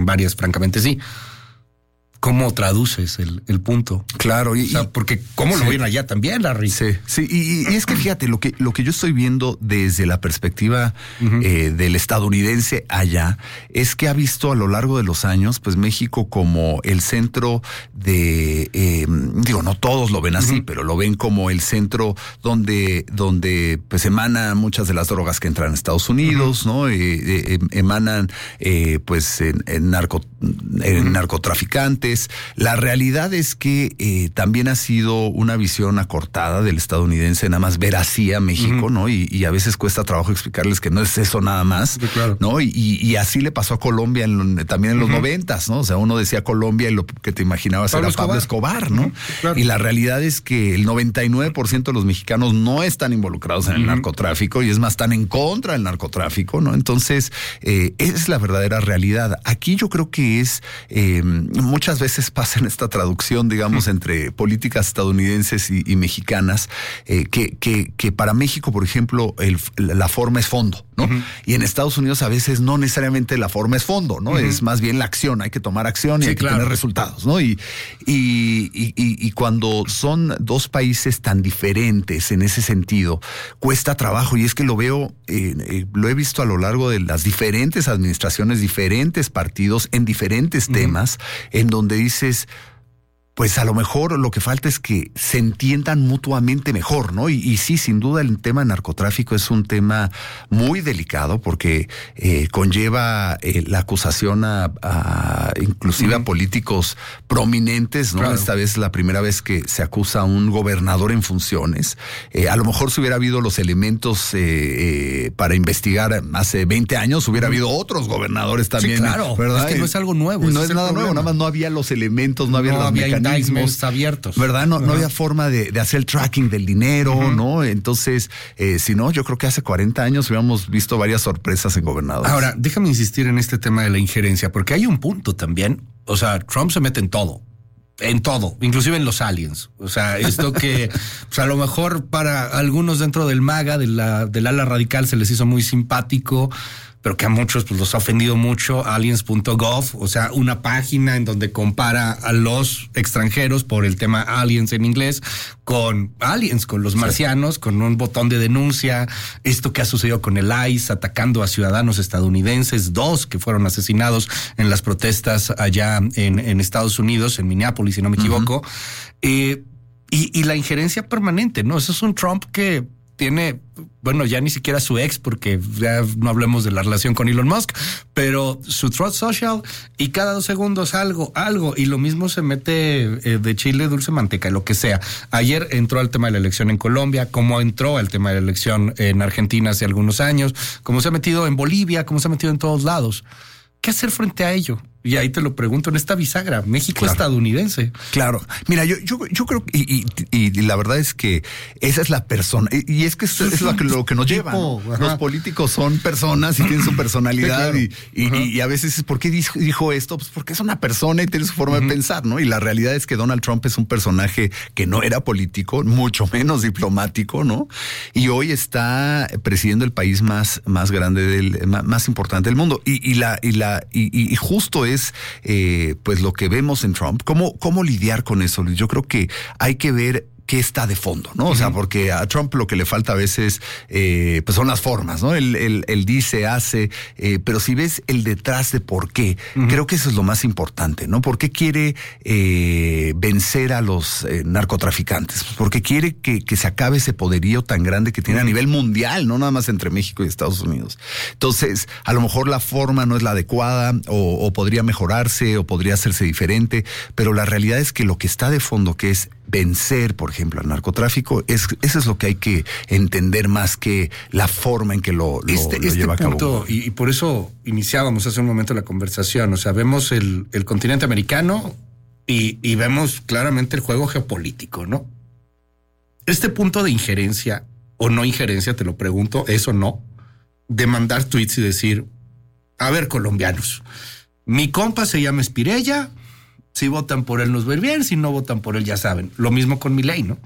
varias, francamente, sí. ¿Cómo traduces el punto? Claro. Porque ¿cómo lo ven allá también, Larry? Sí. Y es que fíjate, lo que yo estoy viendo desde la perspectiva del estadounidense allá, es que ha visto a lo largo de los años, pues México como el centro de, no todos lo ven así, pero lo ven como el centro donde pues emanan muchas de las drogas que entran a Estados Unidos, ¿no? Emanan pues en narcotraficantes. La realidad es que también ha sido una visión acortada del estadounidense, nada más ver así a México, ¿no? Y a veces cuesta trabajo explicarles que no es eso nada más, sí, claro, ¿no? Y así le pasó a Colombia también en los 90s, ¿no? O sea, uno decía Colombia y lo que te imaginabas era Pablo Escobar, ¿no? Claro. Y la realidad es que el 99% de los mexicanos no están involucrados en el narcotráfico, y es más, están en contra del narcotráfico, ¿no? Entonces, esa es la verdadera realidad. Aquí yo creo que es muchas veces pasa en esta traducción, digamos, entre políticas estadounidenses y mexicanas, que para México, por ejemplo, la forma es fondo, ¿no? Y en Estados Unidos a veces no necesariamente la forma es fondo, ¿no? Es más bien la acción, hay que tomar acción y hay que tener resultados, ¿no? Y cuando son dos países tan diferentes en ese sentido, cuesta trabajo, y es que lo veo, lo he visto a lo largo de las diferentes administraciones, diferentes partidos, en diferentes temas, en donde dices, pues a lo mejor lo que falta es que se entiendan mutuamente mejor, ¿no? Y sí, sin duda el tema narcotráfico es un tema muy delicado, porque conlleva la acusación a inclusive a políticos prominentes, ¿no? Claro. Esta vez es la primera vez que se acusa a un gobernador en funciones. A lo mejor si hubiera habido los elementos para investigar hace 20 años, hubiera habido otros gobernadores también. Sí, claro, ¿verdad? Es que no es algo nuevo. No es nada nuevo, nada más no había los elementos, no había los mecanismos abiertos, ¿verdad? No había forma de hacer el tracking del dinero, ¿no? Entonces, si no, yo creo que hace 40 años hubiéramos visto varias sorpresas en gobernadores. Ahora, déjame insistir en este tema de la injerencia, porque hay un punto también. O sea, Trump se mete en todo, inclusive en los aliens. O sea, esto que pues a lo mejor para algunos dentro del MAGA, del ala radical, se les hizo muy simpático, pero que a muchos pues los ha ofendido mucho. Aliens.gov, o sea, una página en donde compara a los extranjeros por el tema aliens en inglés con aliens, con los marcianos, con un botón de denuncia. Esto que ha sucedido con el ICE atacando a ciudadanos estadounidenses, 2 que fueron asesinados en las protestas allá en Estados Unidos, en Minneapolis, si no me equivoco. Y la injerencia permanente, ¿no? Eso es un Trump que tiene, bueno, ya ni siquiera su ex, porque ya no hablemos de la relación con Elon Musk, pero su Truth Social, y cada 2 segundos algo, y lo mismo se mete de chile, dulce, manteca, lo que sea. Ayer entró al tema de la elección en Colombia, como entró al tema de la elección en Argentina hace algunos años, como se ha metido en Bolivia, como se ha metido en todos lados. ¿Qué hacer frente a ello? Y ahí te lo pregunto, en esta bisagra México-estadounidense. Claro. Mira, yo creo que, y la verdad es que esa es la persona, y es que es lo que nos lleva, ¿no? Los políticos son personas y tienen su personalidad, sí, claro. y a veces, ¿por qué dijo esto? Pues porque es una persona y tiene su forma de pensar, ¿no? Y la realidad es que Donald Trump es un personaje que no era político, mucho menos diplomático, ¿no? Y hoy está presidiendo el país más grande, más importante del mundo. Y justo es pues lo que vemos en Trump. ¿Cómo lidiar con eso? Yo creo que hay que ver qué está de fondo, ¿no? O sea, porque a Trump lo que le falta a veces pues son las formas, ¿no? Él dice, hace, pero si ves el detrás de por qué, creo que eso es lo más importante, ¿no? ¿Por qué quiere vencer a los narcotraficantes? Pues porque quiere que se acabe ese poderío tan grande que tiene a nivel mundial, no nada más entre México y Estados Unidos. Entonces, a lo mejor la forma no es la adecuada, o podría mejorarse, o podría hacerse diferente, pero la realidad es que lo que está de fondo, que es vencer, por ejemplo, al narcotráfico, eso es lo que hay que entender más que la forma en que lo lleva a cabo. Y por eso iniciábamos hace un momento la conversación. O sea, vemos el continente americano y vemos claramente el juego geopolítico, ¿no? Este punto de injerencia o no injerencia, te lo pregunto, ¿es o no? De mandar tweets y decir, a ver, colombianos, mi compa se llama Espirella. Si votan por él nos va a ir bien, si no votan por él ya saben. Lo mismo con Milei, ¿no?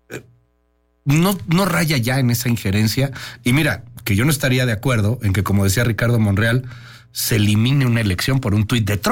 No raya ya en esa injerencia. Y mira, que yo no estaría de acuerdo en que, como decía Ricardo Monreal, se elimine una elección por un tuit de Trump.